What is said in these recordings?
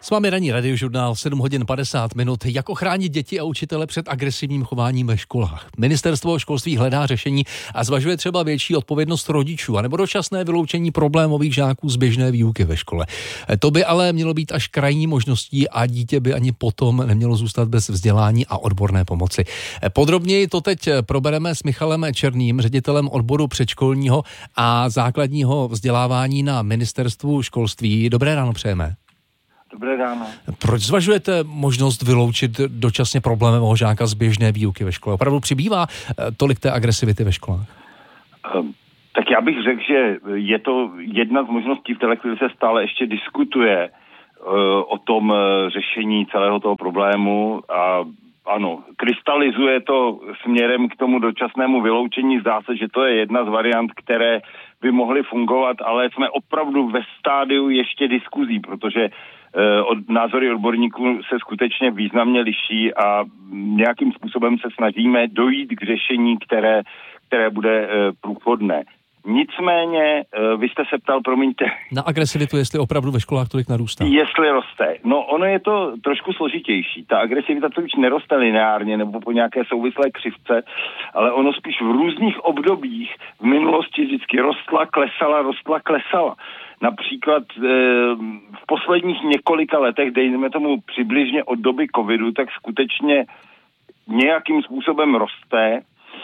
S vámi ranní radiožurnál 7 hodin 50 minut. Jak ochránit děti a učitele před agresivním chováním ve školách? Ministerstvo školství hledá řešení a zvažuje třeba větší odpovědnost rodičů anebo dočasné vyloučení problémových žáků z běžné výuky ve škole. To by ale mělo být až krajní možností a dítě by ani potom nemělo zůstat bez vzdělání a odborné pomoci. Podrobněji to teď probereme s Michalem Černým, ředitelem odboru předškolního a základního vzdělávání na Ministerstvu školství. Dobré ráno přejeme. Dobré ráno. Proč zvažujete možnost vyloučit dočasně problémového žáka z běžné výuky ve škole? Opravdu přibývá tolik té agresivity ve školách? Tak já bych řekl, že je to jedna z možností, v této chvíli se stále ještě diskutuje o tom řešení celého toho problému a ano, krystalizuje to směrem k tomu dočasnému vyloučení. Zdá se, že to je jedna z variant, které by mohly fungovat, ale jsme opravdu ve stádiu ještě diskuzí, protože názory odborníků se skutečně významně liší a nějakým způsobem se snažíme dojít k řešení, které bude průchodné. Nicméně, vy jste se ptal, promiňte. Na agresivitu, jestli opravdu ve školách tolik narůstá. Jestli roste. No, ono je to trošku složitější. Ta agresivita to už neroste lineárně nebo po nějaké souvislé křivce, ale ono spíš v různých obdobích v minulosti vždycky rostla, klesala. Například v posledních několika letech, dejme tomu přibližně od doby covidu, tak skutečně nějakým způsobem roste.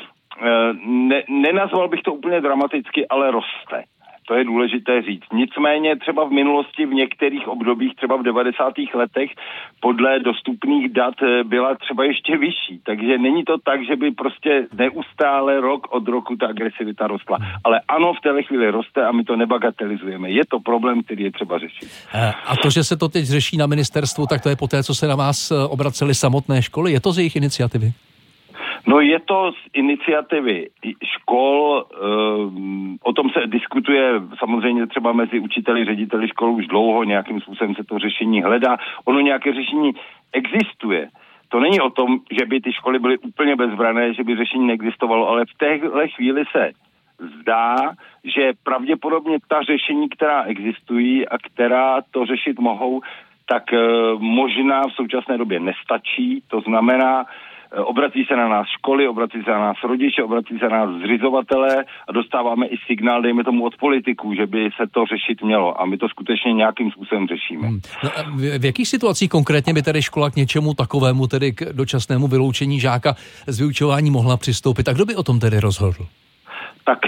Nenazval bych to úplně dramaticky, ale roste. To je důležité říct. Nicméně třeba v minulosti, v některých obdobích, třeba v 90. letech, podle dostupných dat byla třeba ještě vyšší. Takže není to tak, že by prostě neustále rok od roku ta agresivita rostla. Ale ano, v téhle chvíli roste a my to nebagatelizujeme. Je to problém, který je třeba řešit. A to, že se to teď řeší na ministerstvu, tak to je poté, co se na vás obracely samotné školy? Je to z jejich iniciativy? No je to z iniciativy škol, o tom se diskutuje samozřejmě třeba mezi učiteli, řediteli škol už dlouho, nějakým způsobem se to řešení hledá. Ono nějaké řešení existuje. To není o tom, že by ty školy byly úplně bezbrané, že by řešení neexistovalo, ale v téhle chvíli se zdá, že pravděpodobně ta řešení, která existují a která to řešit mohou, tak možná v současné době nestačí. To znamená, obrací se na nás školy, obrací se na nás rodiče, obrací se na nás zřizovatelé a dostáváme i signál, dejme tomu od politiků, že by se to řešit mělo a my to skutečně nějakým způsobem řešíme. No, v jakých situacích konkrétně by tedy škola k něčemu takovému, tedy k dočasnému vyloučení žáka z vyučování mohla přistoupit? A kdo by o tom tedy rozhodl? Tak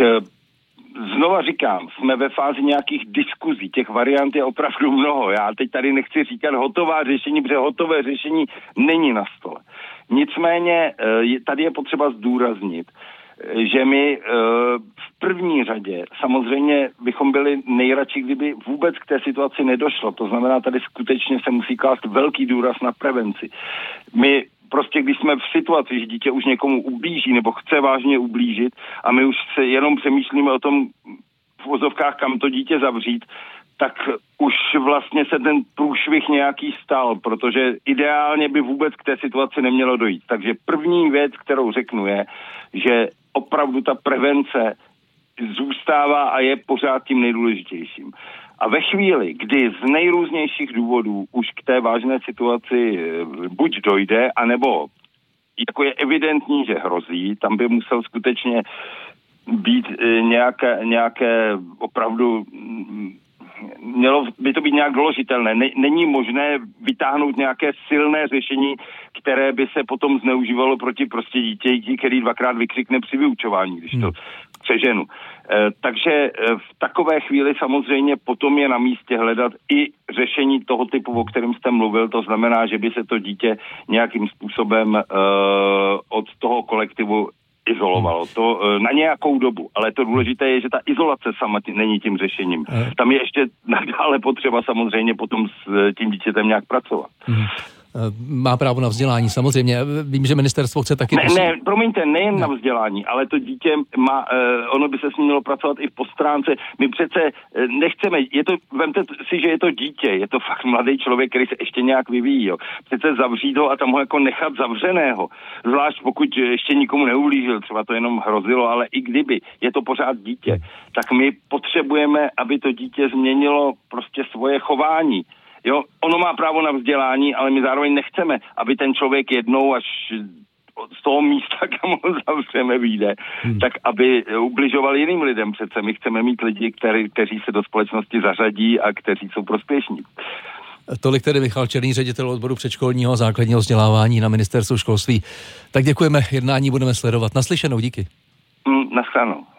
znova říkám, jsme ve fázi nějakých diskuzí, těch variant je opravdu mnoho. Já teď tady nechci říkat hotová řešení, protože hotové řešení není na stole. Nicméně tady je potřeba zdůraznit, že my v první řadě samozřejmě bychom byli nejradši, kdyby vůbec k té situaci nedošlo. To znamená, tady skutečně se musí klást velký důraz na prevenci. My prostě, když jsme v situaci, že dítě už někomu ublíží nebo chce vážně ublížit a my už se jenom přemýšlíme o tom v uvozovkách, kam to dítě zavřít, tak už vlastně se ten průšvih nějaký stal, protože ideálně by vůbec k té situaci nemělo dojít. Takže první věc, kterou řeknu, je, že opravdu ta prevence zůstává a je pořád tím nejdůležitějším. A ve chvíli, kdy z nejrůznějších důvodů už k té vážné situaci buď dojde, anebo jako je evidentní, že hrozí, tam by musel skutečně být nějaké opravdu mělo by to být nějak doložitelné. Není možné vytáhnout nějaké silné řešení, které by se potom zneužívalo proti prostě dítěti, který dvakrát vykřikne při vyučování, když to přeženu. Takže v takové chvíli samozřejmě potom je na místě hledat i řešení toho typu, o kterém jste mluvil. To znamená, že by se to dítě nějakým způsobem od toho kolektivu izolovalo. To na nějakou dobu, ale to důležité je, že ta izolace sama není tím řešením. Tam je ještě nadále potřeba samozřejmě potom s tím dítětem nějak pracovat. Má právo na vzdělání, samozřejmě. Vím, že ministerstvo chce taky... Promiňte, nejen na vzdělání, ale to dítě má, ono by se s ním mělo pracovat i po stránce. My přece nechceme, vemte si, že je to dítě, je to fakt mladý člověk, který se ještě nějak vyvíjí, jo. Přece zavřít ho a tam ho jako nechat zavřeného, zvlášť pokud ještě nikomu neublížil, třeba to jenom hrozilo, ale i kdyby, je to pořád dítě, tak my potřebujeme, aby to dítě změnilo prostě svoje chování. Jo, ono má právo na vzdělání, ale my zároveň nechceme, aby ten člověk jednou až z toho místa, kam ho zavřeme, vyjde, tak aby ubližoval jiným lidem. Přece my chceme mít lidi, kteří se do společnosti zařadí a kteří jsou prospěšní. Tolik tedy Michal Černý, ředitel odboru předškolního a základního vzdělávání na Ministerstvu školství. Tak děkujeme, jednání budeme sledovat. Naslyšenou, díky. Naschledanou.